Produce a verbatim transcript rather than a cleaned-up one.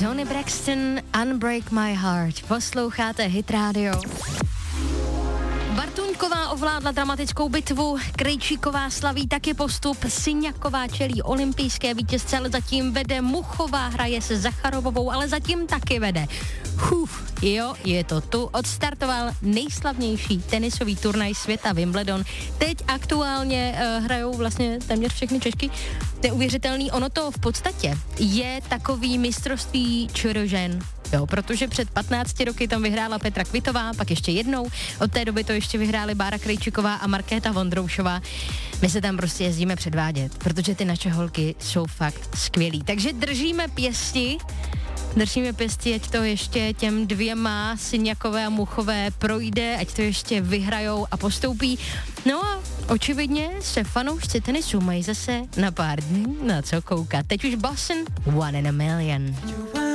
Toni Braxton, Unbreak My Heart. Posloucháte Hit Radio. Bartuňková ovládla dramatickou bitvu, Krejčíková slaví taky postup, Syňaková čelí olympijské vítězce, ale zatím vede, Muchová hraje se Zacharovovou, ale zatím taky vede. Uf, jo, je to tu. Odstartoval nejslavnější tenisový turnaj světa Wimbledon. Teď aktuálně uh, hrajou vlastně téměř všechny Češky. To je uvěřitelný, ono to v podstatě je takový mistrovství čurožen. Jo, protože před patnácti roky tam vyhrála Petra Kvitová, pak ještě jednou. Od té doby to ještě vyhrály Bára Krejčíková a Markéta Vondroušová. My se tam prostě jezdíme předvádět, protože ty naše holky jsou fakt skvělý. Takže držíme pěsti, držíme pěsti, ať to ještě těm dvěma, Syňakové a Muchové, projde, ať to ještě vyhrajou a postoupí. No a očividně se fanoušci tenisu mají zase na pár dní na co koukat. Teď už Boston, One in a Million.